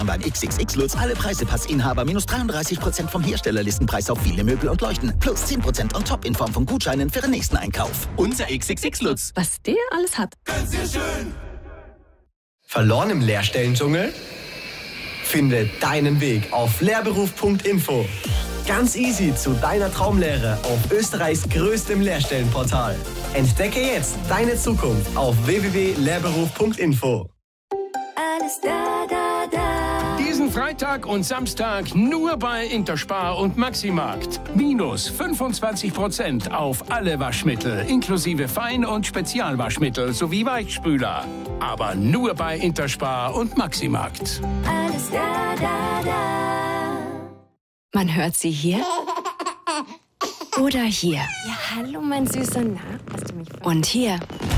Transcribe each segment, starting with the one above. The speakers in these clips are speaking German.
Beim XXX Lutz alle Preisepassinhaber minus 33% vom Herstellerlistenpreis auf viele Möbel und Leuchten. Plus 10% on top in Form von Gutscheinen für den nächsten Einkauf. Unser XXX Lutz. Was der alles hat. Ganz sehr schön. Verloren im Lehrstellendschungel? Finde deinen Weg auf lehrberuf.info. Ganz easy zu deiner Traumlehre auf Österreichs größtem Lehrstellenportal. Entdecke jetzt deine Zukunft auf www.lehrberuf.info. Alles da, da, da. Diesen Freitag und Samstag nur bei Interspar und Maximarkt. Minus 25% auf alle Waschmittel, inklusive Fein- und Spezialwaschmittel sowie Weichspüler. Aber nur bei Interspar und Maximarkt. Alles da, da, da. Man hört sie hier oder hier. Ja, hallo, mein Süßer. Na, hast du mich verstanden? Und hier.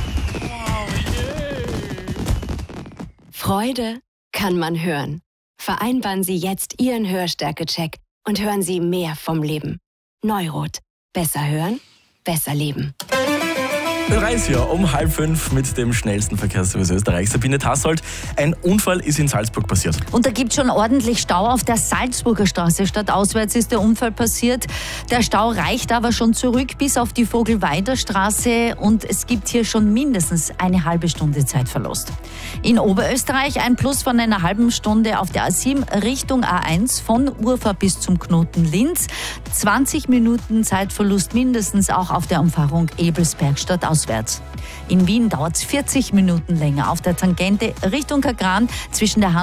Freude kann man hören. Vereinbaren Sie jetzt Ihren Hörstärke-Check und hören Sie mehr vom Leben. Neurot. Besser hören, besser leben. Reis hier um 4:30 mit dem schnellsten Verkehrsservice Österreichs. Sabine Tassold, ein Unfall ist in Salzburg passiert. Und da gibt es schon ordentlich Stau auf der Salzburger Straße. Stadtauswärts ist der Unfall passiert. Der Stau reicht aber schon zurück bis auf die Vogelweider-Straße und es gibt hier schon mindestens eine halbe Stunde Zeitverlust. In Oberösterreich ein Plus von einer halben Stunde auf der A7 Richtung A1 von Urfa bis zum Knoten Linz. 20 Minuten Zeitverlust mindestens auch auf der Umfahrung Ebelsberg stadtauswärts. In Wien dauert es 40 Minuten länger auf der Tangente Richtung Kagran zwischen der